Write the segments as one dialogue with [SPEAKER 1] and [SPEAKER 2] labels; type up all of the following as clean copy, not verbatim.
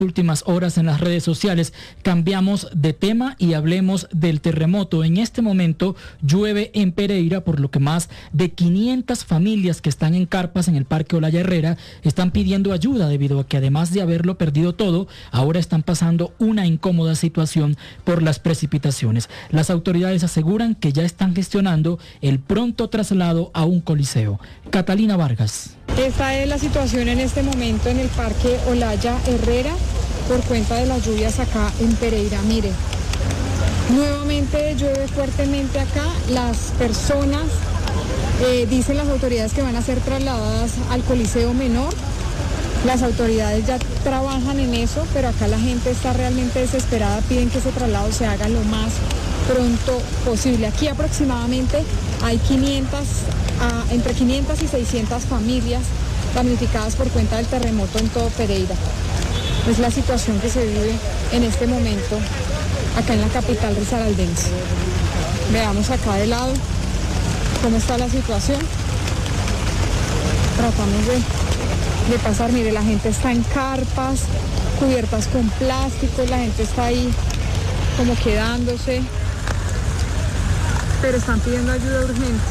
[SPEAKER 1] Últimas horas en las redes sociales. Cambiamos de tema y hablemos del terremoto. En este momento llueve en Pereira, por lo que más de 500 familias que están en carpas en el Parque Olaya Herrera están pidiendo ayuda debido a que, además de haberlo perdido todo, ahora están pasando una incómoda situación por las precipitaciones. Las autoridades aseguran que ya están gestionando el pronto traslado a un coliseo. Catalina Vargas.
[SPEAKER 2] Esta es la situación en este momento en el Parque Olaya Herrera por cuenta de las lluvias acá en Pereira. Mire, nuevamente llueve fuertemente acá. Las personas, dicen las autoridades, que van a ser trasladadas al Coliseo Menor. Las autoridades ya trabajan en eso, pero acá la gente está realmente desesperada. Piden que ese traslado se haga lo más pronto posible. Aquí aproximadamente hay entre 500 y 600 familias damnificadas por cuenta del terremoto en todo Pereira. Es la situación que se vive en este momento acá en la capital risaraldense. Veamos acá de lado cómo está la situación. Tratamos de pasar. Mire, la gente está en carpas cubiertas con plástico, la gente está ahí como quedándose, pero están pidiendo ayuda urgente.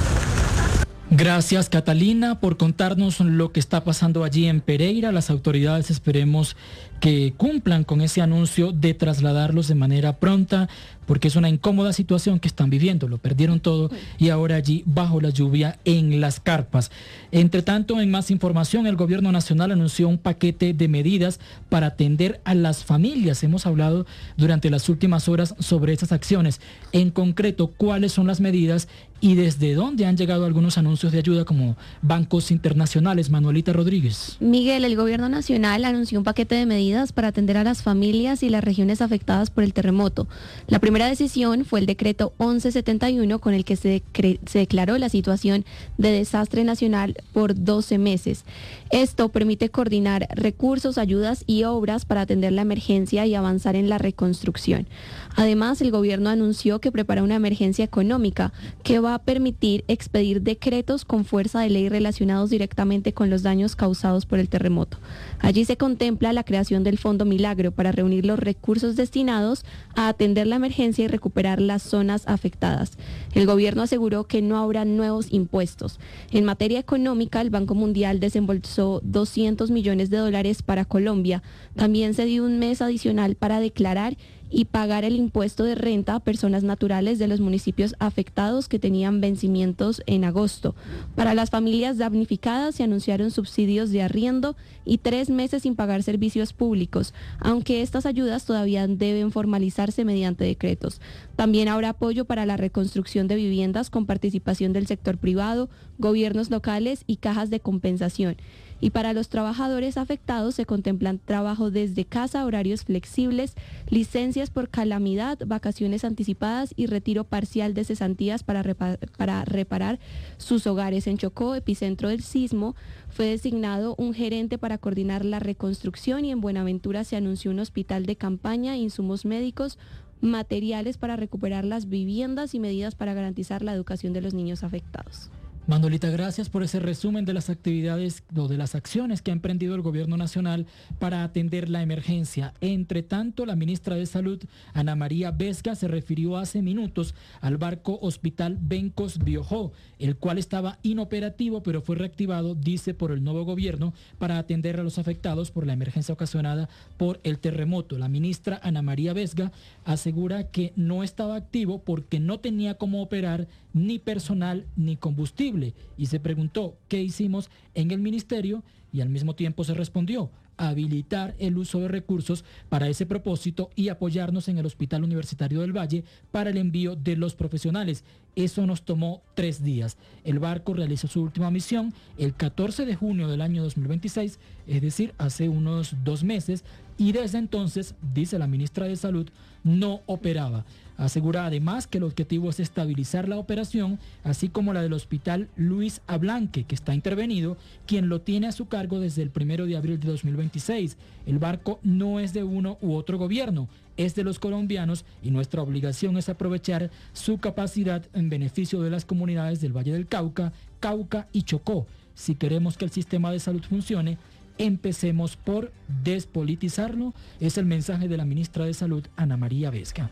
[SPEAKER 1] Gracias, Catalina, por contarnos lo que está pasando allí en Pereira. Las autoridades esperemos que cumplan con ese anuncio de trasladarlos de manera pronta, porque es una incómoda situación que están viviendo. Lo perdieron todo y ahora allí bajo la lluvia en las carpas. Entre tanto, en más información, el gobierno nacional anunció un paquete de medidas para atender a las familias. Hemos hablado durante las últimas horas sobre estas acciones. En concreto, ¿cuáles son las medidas y desde dónde han llegado algunos anuncios de ayuda como bancos internacionales? Manuelita Rodríguez.
[SPEAKER 3] Miguel, el gobierno nacional anunció un paquete de medidas para atender a las familias y las regiones afectadas por el terremoto. La primera decisión fue el decreto 1171, con el que se declaró la situación de desastre nacional por 12 meses. Esto permite coordinar recursos, ayudas y obras para atender la emergencia y avanzar en la reconstrucción. Además, el gobierno anunció que prepara una emergencia económica que va a permitir expedir decretos con fuerza de ley relacionados directamente con los daños causados por el terremoto. Allí se contempla la creación del Fondo Milagro para reunir los recursos destinados a atender la emergencia y recuperar las zonas afectadas. El gobierno aseguró que no habrá nuevos impuestos. En materia económica, el Banco Mundial desembolsó $200 millones para Colombia. También se dio un mes adicional para declarar y pagar el impuesto de renta a personas naturales de los municipios afectados que tenían vencimientos en agosto. Para las familias damnificadas se anunciaron subsidios de arriendo y 3 meses sin pagar servicios públicos, aunque estas ayudas todavía deben formalizarse mediante decretos. También habrá apoyo para la reconstrucción de viviendas con participación del sector privado, gobiernos locales y cajas de compensación. Y para los trabajadores afectados se contemplan trabajo desde casa, horarios flexibles, licencias por calamidad, vacaciones anticipadas y retiro parcial de cesantías para reparar sus hogares. En Chocó, epicentro del sismo, fue designado un gerente para coordinar la reconstrucción, y en Buenaventura se anunció un hospital de campaña, insumos médicos, materiales para recuperar las viviendas y medidas para garantizar la educación de los niños afectados.
[SPEAKER 1] Manolita, gracias por ese resumen de las actividades o de las acciones que ha emprendido el gobierno nacional para atender la emergencia. Entre tanto, la ministra de Salud, Ana María Vesga, se refirió hace minutos al barco Hospital Bencos Biojó, el cual estaba inoperativo pero fue reactivado, dice, por el nuevo gobierno para atender a los afectados por la emergencia ocasionada por el terremoto. La ministra Ana María Vesga asegura que no estaba activo porque no tenía cómo operar ni personal ni combustible, y se preguntó qué hicimos en el ministerio y al mismo tiempo se respondió: habilitar el uso de recursos para ese propósito y apoyarnos en el Hospital Universitario del Valle para el envío de los profesionales. Eso nos tomó 3 días. El barco realizó su última misión el 14 de junio del año 2026, es decir, hace unos 2 meses, y desde entonces, dice la ministra de Salud, no operaba. Asegura además que el objetivo es estabilizar la operación, así como la del Hospital Luis Ablanque, que está intervenido, quien lo tiene a su cargo desde el 1 de abril de 2026. El barco no es de uno u otro gobierno, es de los colombianos, y nuestra obligación es aprovechar su capacidad en beneficio de las comunidades del Valle del Cauca, Cauca y Chocó. Si queremos que el sistema de salud funcione, Empecemos por despolitizarlo. Es el mensaje de la ministra de Salud, Ana María Vesga.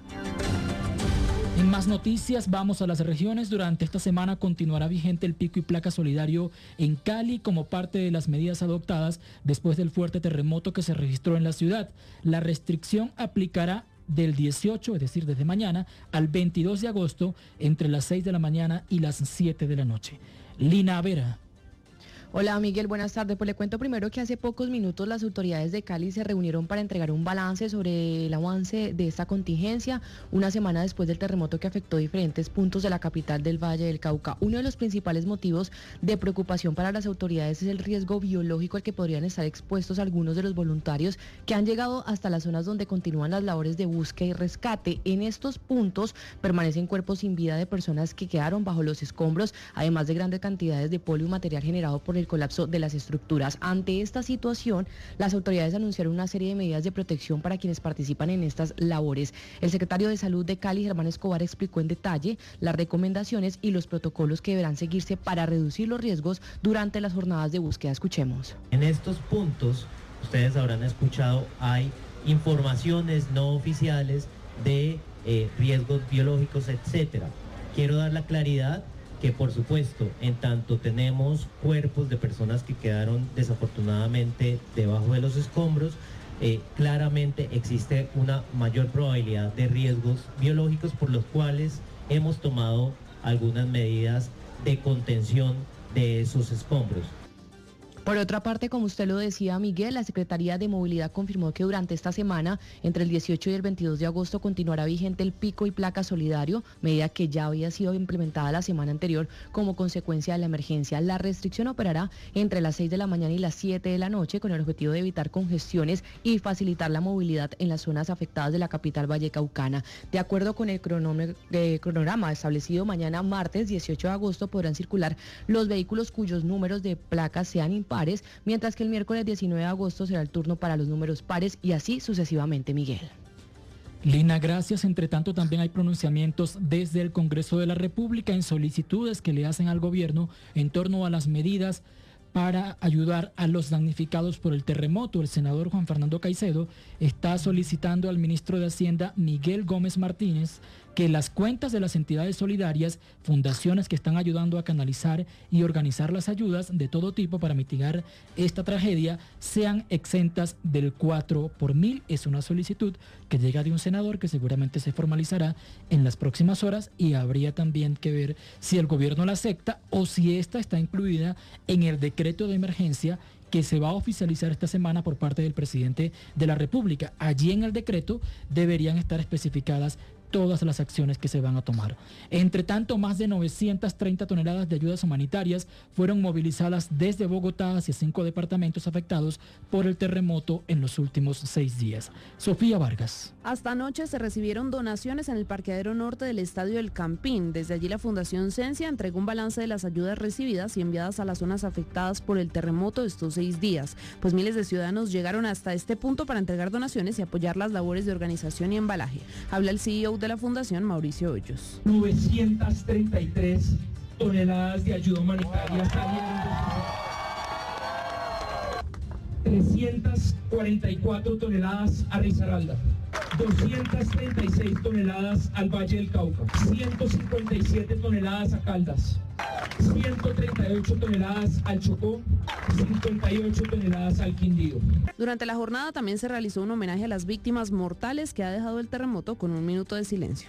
[SPEAKER 1] En más noticias, vamos a las regiones. Durante esta semana continuará vigente el pico y placa solidario en Cali como parte de las medidas adoptadas después del fuerte terremoto que se registró en la ciudad. La restricción aplicará del 18, es decir, desde mañana, al 22 de agosto, entre las 6 de la mañana y las 7 de la noche. Lina Vera.
[SPEAKER 4] Hola Miguel, buenas tardes. Pues le cuento primero que hace pocos minutos las autoridades de Cali se reunieron para entregar un balance sobre el avance de esta contingencia, una semana después del terremoto que afectó diferentes puntos de la capital del Valle del Cauca. Uno de los principales motivos de preocupación para las autoridades es el riesgo biológico al que podrían estar expuestos algunos de los voluntarios que han llegado hasta las zonas donde continúan las labores de búsqueda y rescate. En estos puntos permanecen cuerpos sin vida de personas que quedaron bajo los escombros, además de grandes cantidades de polvo y material generado por el colapso de las estructuras. Ante esta situación, las autoridades anunciaron una serie de medidas de protección para quienes participan en estas labores. El secretario de Salud de Cali, Germán Escobar, explicó en detalle las recomendaciones y los protocolos que deberán seguirse para reducir los riesgos durante las jornadas de búsqueda. Escuchemos.
[SPEAKER 5] En estos puntos, ustedes habrán escuchado, hay informaciones no oficiales de riesgos biológicos, etcétera. Quiero dar la claridad que por supuesto, en tanto tenemos cuerpos de personas que quedaron desafortunadamente debajo de los escombros, claramente existe una mayor probabilidad de riesgos biológicos por los cuales hemos tomado algunas medidas de contención de esos escombros.
[SPEAKER 4] Por otra parte, como usted lo decía, Miguel, la Secretaría de Movilidad confirmó que durante esta semana, entre el 18 y el 22 de agosto, continuará vigente el pico y placa solidario, medida que ya había sido implementada la semana anterior como consecuencia de la emergencia. La restricción operará entre las 6 de la mañana y las 7 de la noche con el objetivo de evitar congestiones y facilitar la movilidad en las zonas afectadas de la capital vallecaucana. De acuerdo con el cronograma establecido, mañana martes 18 de agosto podrán circular los vehículos cuyos números de placas sean impares, mientras que el miércoles 19 de agosto será el turno para los números pares y así sucesivamente, Miguel.
[SPEAKER 1] Lina, gracias. Entre tanto, también hay pronunciamientos desde el Congreso de la República en solicitudes que le hacen al gobierno en torno a las medidas para ayudar a los damnificados por el terremoto. El senador Juan Fernando Caicedo está solicitando al ministro de Hacienda, Miguel Gómez Martínez, que las cuentas de las entidades solidarias, fundaciones que están ayudando a canalizar y organizar las ayudas de todo tipo para mitigar esta tragedia, sean exentas del 4/1000. Es una solicitud que llega de un senador que seguramente se formalizará en las próximas horas y habría también que ver si el gobierno la acepta o si esta está incluida en el decreto de emergencia que se va a oficializar esta semana por parte del presidente de la República. Allí en el decreto deberían estar especificadas todas las acciones que se van a tomar. Entre tanto, más de 930 toneladas de ayudas humanitarias fueron movilizadas desde Bogotá hacia 5 departamentos afectados por el terremoto en los últimos 6 días. Sofía Vargas.
[SPEAKER 6] Hasta anoche se recibieron donaciones en el parqueadero norte del Estadio del Campín. Desde allí la Fundación Cencia entregó un balance de las ayudas recibidas y enviadas a las zonas afectadas por el terremoto estos 6 días. Pues miles de ciudadanos llegaron hasta este punto para entregar donaciones y apoyar las labores de organización y embalaje. Habla el CEO de la Fundación, Mauricio Hoyos.
[SPEAKER 7] 933 toneladas de ayuda humanitaria salieron. 344 toneladas a Risaralda, 236 toneladas al Valle del Cauca, 157 toneladas a Caldas, 138 toneladas al Chocó, 58 toneladas al Quindío.
[SPEAKER 6] Durante la jornada también se realizó un homenaje a las víctimas mortales que ha dejado el terremoto con un minuto de silencio.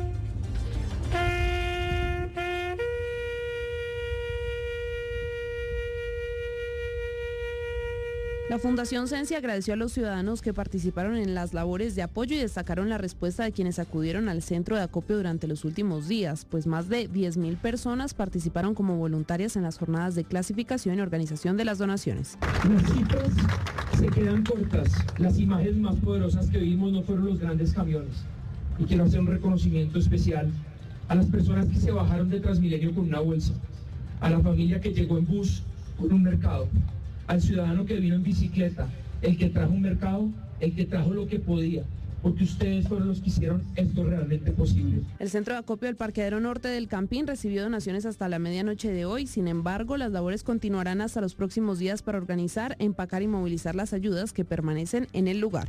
[SPEAKER 6] La Fundación Cencia agradeció a los ciudadanos que participaron en las labores de apoyo y destacaron la respuesta de quienes acudieron al centro de acopio durante los últimos días, pues más de 10.000 personas participaron como voluntarias en las jornadas de clasificación y organización de las donaciones.
[SPEAKER 7] Las cifras se quedan cortas. Las imágenes más poderosas que vimos no fueron los grandes camiones. Y quiero hacer un reconocimiento especial a las personas que se bajaron de Transmilenio con una bolsa, a la familia que llegó en bus con un mercado, al ciudadano que vino en bicicleta, el que trajo un mercado, el que trajo lo que podía, porque ustedes fueron los que hicieron esto realmente posible.
[SPEAKER 6] El centro de acopio del parqueadero norte del Campín recibió donaciones hasta la medianoche de hoy. Sin embargo, las labores continuarán hasta los próximos días para organizar, empacar y movilizar las ayudas que permanecen en el lugar.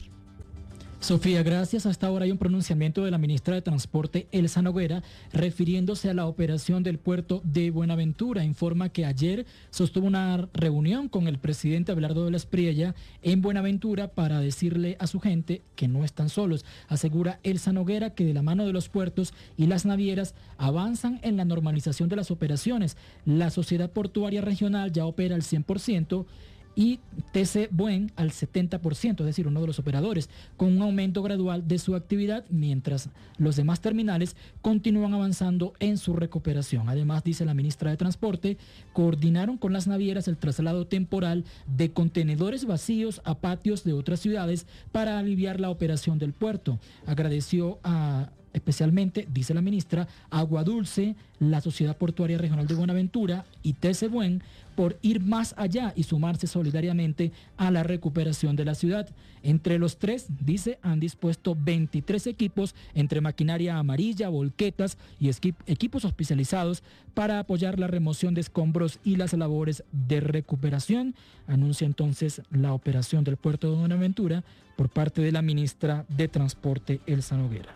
[SPEAKER 1] Sofía, gracias. Hasta ahora hay un pronunciamiento de la ministra de Transporte, Elsa Noguera, refiriéndose a la operación del puerto de Buenaventura. Informa que ayer sostuvo una reunión con el presidente Abelardo de la Espriella en Buenaventura para decirle a su gente que no están solos. Asegura Elsa Noguera que de la mano de los puertos y las navieras avanzan en la normalización de las operaciones. La Sociedad Portuaria Regional ya opera al 100%. Y TC Buen al 70%, es decir, uno de los operadores, con un aumento gradual de su actividad, mientras los demás terminales continúan avanzando en su recuperación. Además, dice la ministra de Transporte, coordinaron con las navieras el traslado temporal de contenedores vacíos a patios de otras ciudades para aliviar la operación del puerto. Agradeció especialmente, dice la ministra, Agua Dulce, la Sociedad Portuaria Regional de Buenaventura y TC Buen por ir más allá y sumarse solidariamente a la recuperación de la ciudad. Entre los tres, dice, han dispuesto 23 equipos entre maquinaria amarilla, volquetas y equipos especializados para apoyar la remoción de escombros y las labores de recuperación. Anuncia entonces la operación del puerto de Buenaventura por parte de la ministra de Transporte, Elsa Noguera.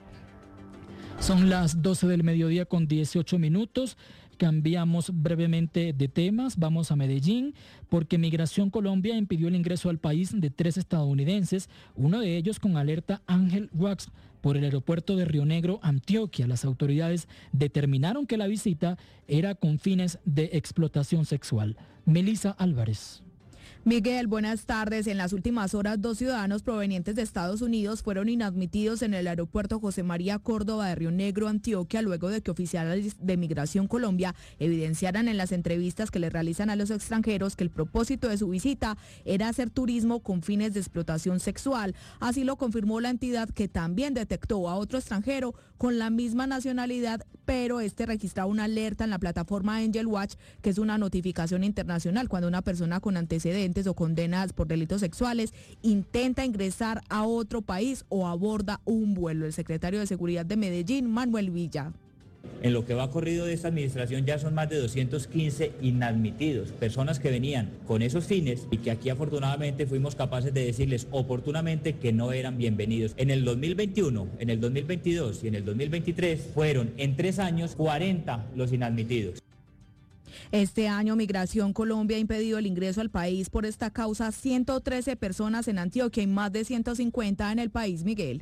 [SPEAKER 1] Son las 12 del mediodía con 18 minutos. Cambiamos brevemente de temas, vamos a Medellín, porque Migración Colombia impidió el ingreso al país de 3 estadounidenses, uno de ellos con alerta Ángel Wax por el aeropuerto de Río Negro, Antioquia. Las autoridades determinaron que la visita era con fines de explotación sexual. Melissa Álvarez.
[SPEAKER 8] Miguel, buenas tardes. En las últimas horas, 2 ciudadanos provenientes de Estados Unidos fueron inadmitidos en el aeropuerto José María Córdoba de Río Negro, Antioquia, luego de que oficiales de Migración Colombia evidenciaran en las entrevistas que le realizan a los extranjeros que el propósito de su visita era hacer turismo con fines de explotación sexual. Así lo confirmó la entidad, que también detectó a otro extranjero con la misma nacionalidad, pero este registraba una alerta en la plataforma Angel Watch, que es una notificación internacional cuando una persona con antecedentes o condenas por delitos sexuales intenta ingresar a otro país o aborda un vuelo. El secretario de Seguridad de Medellín, Manuel Villa.
[SPEAKER 9] En lo que va corrido de esta administración ya son más de 215 inadmitidos, personas que venían con esos fines y que aquí afortunadamente fuimos capaces de decirles oportunamente que no eran bienvenidos. En el 2021, en el 2022 y en el 2023 fueron en 3 años 40 los inadmitidos.
[SPEAKER 8] Este año Migración Colombia ha impedido el ingreso al país por esta causa 113 personas en Antioquia y más de 150 en el país, Miguel.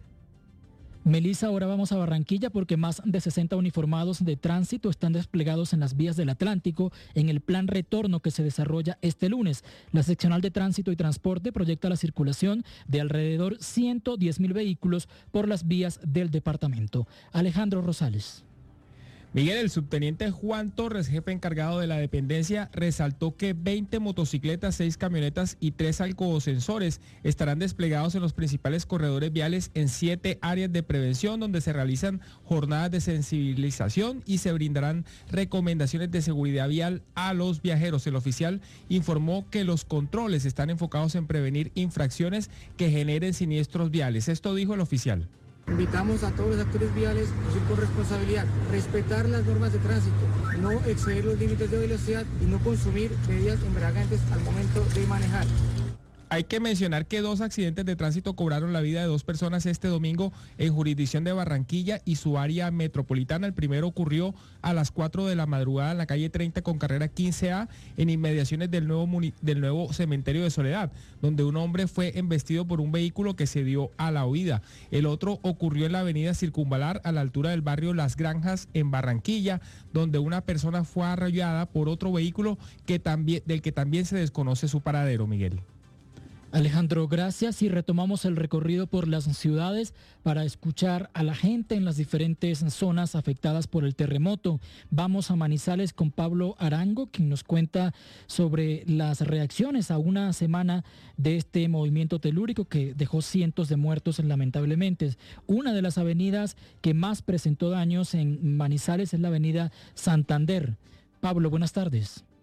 [SPEAKER 1] Melissa, ahora vamos a Barranquilla porque más de 60 uniformados de tránsito están desplegados en las vías del Atlántico en el plan retorno que se desarrolla este lunes. La seccional de Tránsito y Transporte proyecta la circulación de alrededor 110.000 vehículos por las vías del departamento. Alejandro Rosales.
[SPEAKER 10] Miguel, el subteniente Juan Torres, jefe encargado de la dependencia, resaltó que 20 motocicletas, 6 camionetas y 3 alcosensores estarán desplegados en los principales corredores viales en 7 áreas de prevención donde se realizan jornadas de sensibilización y se brindarán recomendaciones de seguridad vial a los viajeros. El oficial informó que los controles están enfocados en prevenir infracciones que generen siniestros viales. Esto dijo el oficial.
[SPEAKER 11] Invitamos a todos los actores viales a ir con responsabilidad, respetar las normas de tránsito, no exceder los límites de velocidad y no consumir bebidas embriagantes al momento de manejar.
[SPEAKER 10] Hay que mencionar que 2 accidentes de tránsito cobraron la vida de 2 personas este domingo en jurisdicción de Barranquilla y su área metropolitana. El primero ocurrió a las 4 de la madrugada en la calle 30 con carrera 15A en inmediaciones del nuevo cementerio de Soledad, donde un hombre fue embestido por un vehículo que se dio a la huida. El otro ocurrió en la avenida Circunvalar a la altura del barrio Las Granjas en Barranquilla, donde una persona fue arrollada por otro vehículo del que también se desconoce su paradero, Miguel.
[SPEAKER 1] Alejandro, gracias, y retomamos el recorrido por las ciudades para escuchar a la gente en las diferentes zonas afectadas por el terremoto. Vamos a Manizales con Pablo Arango, quien nos cuenta sobre las reacciones a una semana de este movimiento telúrico que dejó cientos de muertos lamentablemente. Una de las avenidas que más presentó daños en Manizales es la avenida Santander. Pablo, buenas tardes.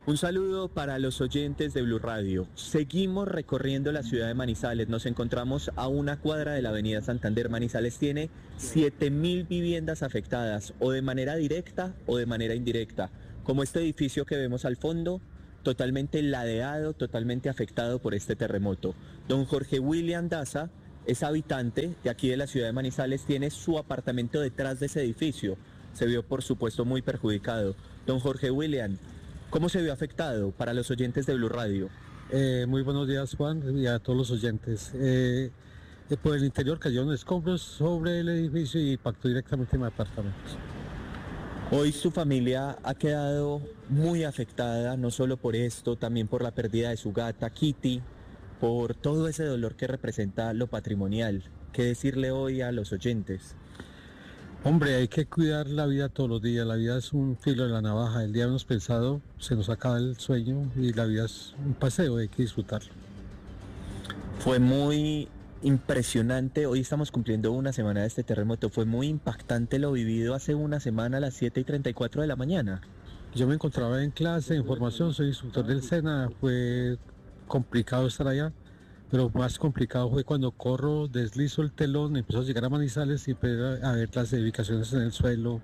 [SPEAKER 12] Un saludo para los oyentes de Blue Radio. Seguimos recorriendo la ciudad de Manizales. Nos encontramos a una cuadra de la avenida Santander. Manizales tiene 7.000 viviendas afectadas, o de manera directa o de manera indirecta. Como este edificio que vemos al fondo, totalmente ladeado, totalmente afectado por este terremoto. Don Jorge William Daza es habitante de aquí de la ciudad de Manizales, tiene su apartamento detrás de ese edificio. Se vio, por supuesto, muy perjudicado. Don Jorge William, ¿cómo se vio afectado para los oyentes de Blue Radio?
[SPEAKER 13] Muy buenos días, Juan, y a todos los oyentes. Por el interior cayeron escombros sobre el edificio y impactó directamente en mi apartamento.
[SPEAKER 12] Hoy su familia ha quedado muy afectada, no solo por esto, también por la pérdida de su gata Kitty, por todo ese dolor que representa lo patrimonial. ¿Qué decirle hoy a los oyentes?
[SPEAKER 13] Hombre, hay que cuidar la vida todos los días, la vida es un filo de la navaja, el día hemos pensado, se nos acaba el sueño y la vida es un paseo, hay que disfrutarlo.
[SPEAKER 12] Fue muy impresionante, hoy estamos cumpliendo una semana de este terremoto, fue muy impactante lo vivido hace una semana a las 7:34 de la mañana.
[SPEAKER 13] Yo me encontraba en clase, en formación, soy instructor del SENA, fue complicado estar allá. Pero más complicado fue cuando corro, deslizo el telón, empezó a llegar a Manizales y empecé a ver las edificaciones en el suelo,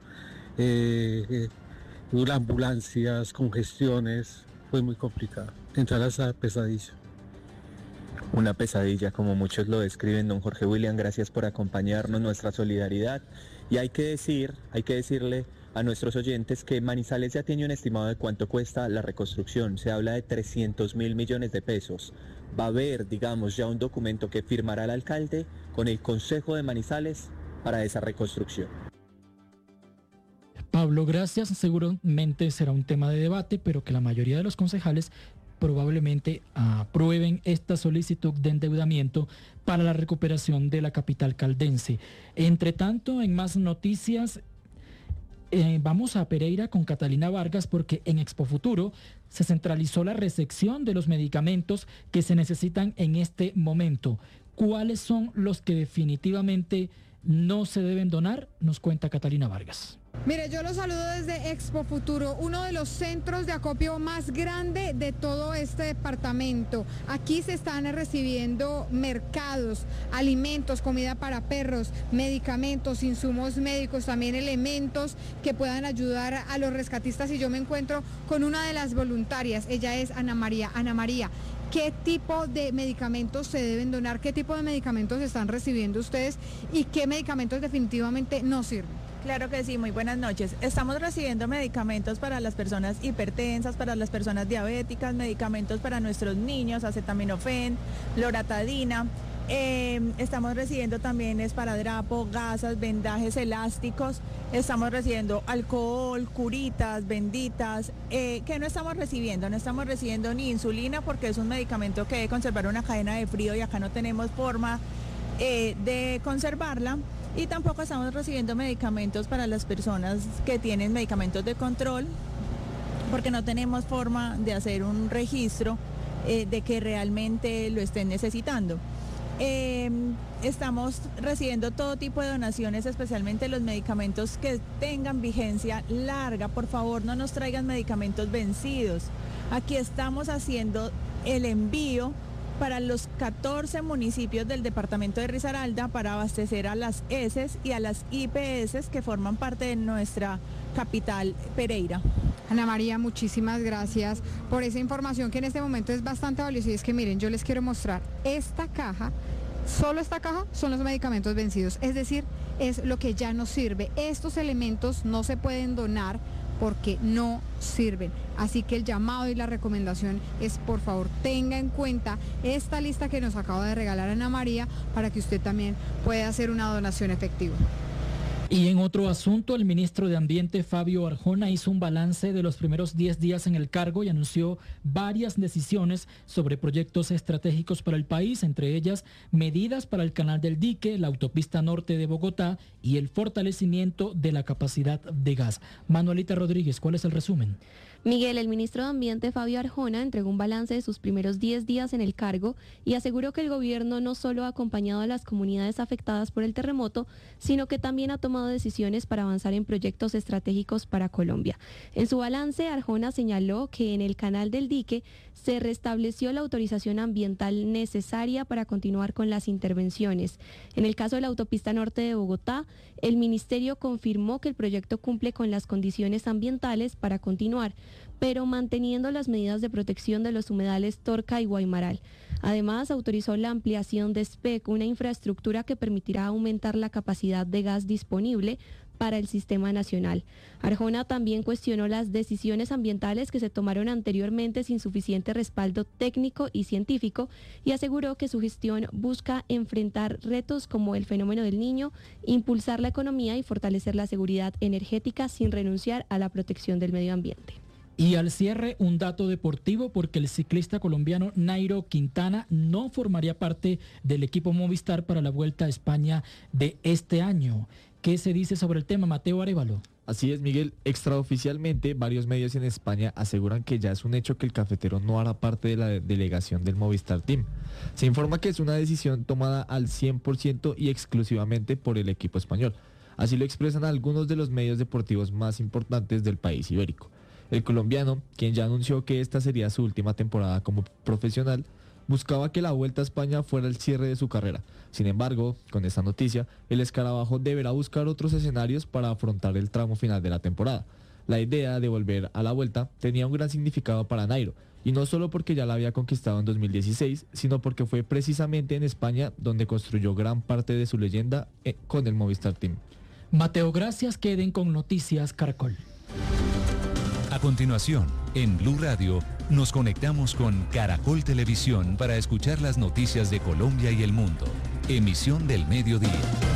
[SPEAKER 13] ambulancias, congestiones, fue muy complicado. Entrar a esa pesadilla.
[SPEAKER 12] Una pesadilla, como muchos lo describen, don Jorge William, gracias por acompañarnos, nuestra solidaridad. Y hay que decirle a nuestros oyentes que Manizales ya tiene un estimado de cuánto cuesta la reconstrucción, se habla de 300.000 millones de pesos. Va a haber, digamos, ya un documento que firmará el alcalde con el Consejo de Manizales para esa reconstrucción.
[SPEAKER 1] Pablo, gracias. Seguramente será un tema de debate, pero que la mayoría de los concejales probablemente aprueben esta solicitud de endeudamiento para la recuperación de la capital caldense. Entre tanto, en más noticias, vamos a Pereira con Catalina Vargas porque en Expo Futuro se centralizó la recepción de los medicamentos que se necesitan en este momento. ¿Cuáles son los que definitivamente no se deben donar? Nos cuenta Catalina Vargas.
[SPEAKER 2] Mire, yo los saludo desde Expo Futuro, uno de los centros de acopio más grande de todo este departamento. Aquí se están recibiendo mercados, alimentos, comida para perros, medicamentos, insumos médicos, también elementos que puedan ayudar a los rescatistas. Y yo me encuentro con una de las voluntarias, ella es Ana María. Ana María, ¿qué tipo de medicamentos se deben donar? ¿Qué tipo de medicamentos están recibiendo ustedes? ¿Y qué medicamentos definitivamente no sirven?
[SPEAKER 14] Claro que sí, muy buenas noches. Estamos recibiendo medicamentos para las personas hipertensas, para las personas diabéticas, medicamentos para nuestros niños, acetaminofén, loratadina. Estamos recibiendo también esparadrapo, gasas, vendajes elásticos. Estamos recibiendo alcohol, curitas, benditas. ¿Qué no estamos recibiendo? No estamos recibiendo ni insulina porque es un medicamento que debe conservar una cadena de frío y acá no tenemos forma de conservarla. Y tampoco estamos recibiendo medicamentos para las personas que tienen medicamentos de control, porque no tenemos forma de hacer un registro de que realmente lo estén necesitando. Estamos recibiendo todo tipo de donaciones, especialmente los medicamentos que tengan vigencia larga. Por favor, no nos traigan medicamentos vencidos. Aquí estamos haciendo el envío para los 14 municipios del departamento de Risaralda para abastecer a las ESES y a las IPS que forman parte de nuestra capital Pereira.
[SPEAKER 2] Ana María, muchísimas gracias por esa información que en este momento es bastante valiosa. Y es que miren, yo les quiero mostrar esta caja, solo esta caja son los medicamentos vencidos, es decir, es lo que ya no sirve. Estos elementos no se pueden donar porque no sirven. Así que el llamado y la recomendación es, por favor, tenga en cuenta esta lista que nos acaba de regalar Ana María para que usted también pueda hacer una donación efectiva.
[SPEAKER 1] Y en otro asunto, el ministro de Ambiente, Fabio Arjona, hizo un balance de los primeros 10 días en el cargo y anunció varias decisiones sobre proyectos estratégicos para el país, entre ellas medidas para el canal del dique, la autopista norte de Bogotá y el fortalecimiento de la capacidad de gas. Manuelita Rodríguez, ¿cuál es el resumen?
[SPEAKER 3] Miguel, el ministro de Ambiente Fabio Arjona entregó un balance de sus primeros 10 días en el cargo y aseguró que el gobierno no solo ha acompañado a las comunidades afectadas por el terremoto, sino que también ha tomado decisiones para avanzar en proyectos estratégicos para Colombia. En su balance, Arjona señaló que en el canal del dique se restableció la autorización ambiental necesaria para continuar con las intervenciones. En el caso de la autopista norte de Bogotá, el ministerio confirmó que el proyecto cumple con las condiciones ambientales para continuar, pero manteniendo las medidas de protección de los humedales Torca y Guaymaral. Además, autorizó la ampliación de SPEC, una infraestructura que permitirá aumentar la capacidad de gas disponible para el sistema nacional. Arjona también cuestionó las decisiones ambientales que se tomaron anteriormente sin suficiente respaldo técnico y científico y aseguró que su gestión busca enfrentar retos como el fenómeno del Niño, impulsar la economía y fortalecer la seguridad energética sin renunciar a la protección del medio ambiente.
[SPEAKER 1] Y al cierre, un dato deportivo porque el ciclista colombiano Nairo Quintana no formaría parte del equipo Movistar para la Vuelta a España de este año. ¿Qué se dice sobre el tema, Mateo Arévalo?
[SPEAKER 15] Así es, Miguel. Extraoficialmente, varios medios en España aseguran que ya es un hecho que el cafetero no hará parte de la delegación del Movistar Team. Se informa que es una decisión tomada al 100% y exclusivamente por el equipo español. Así lo expresan algunos de los medios deportivos más importantes del país ibérico. El colombiano, quien ya anunció que esta sería su última temporada como profesional, buscaba que la Vuelta a España fuera el cierre de su carrera. Sin embargo, con esta noticia, el escarabajo deberá buscar otros escenarios para afrontar el tramo final de la temporada. La idea de volver a la Vuelta tenía un gran significado para Nairo, y no solo porque ya la había conquistado en 2016, sino porque fue precisamente en España donde construyó gran parte de su leyenda con el Movistar Team.
[SPEAKER 1] Mateo, gracias. Queden con Noticias Caracol.
[SPEAKER 16] A continuación, en Blue Radio, nos conectamos con Caracol Televisión para escuchar las noticias de Colombia y el mundo. Emisión del mediodía.